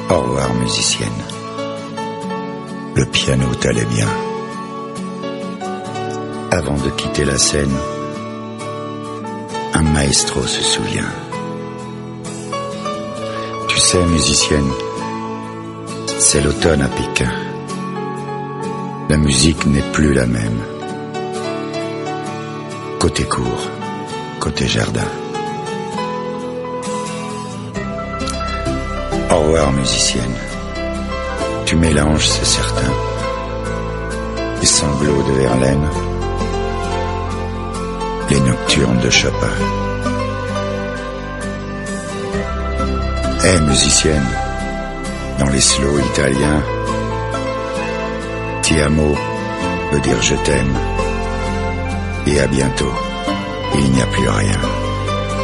Au revoir musicienne. Le piano t'allait bien. Avant de quitter la scène, un maestro se souvient. Tu sais musicienne, c'est l'automne à Pékin. La musique n'est plus la même. Côté cour, côté jardin. Au revoir musicienne. Tu mélanges, c'est certain, les sanglots de Verlaine, les nocturnes de Chopin. Musicienne, dans les slows italiens, ti amo veut dire je t'aime, et à bientôt, il n'y a plus rien.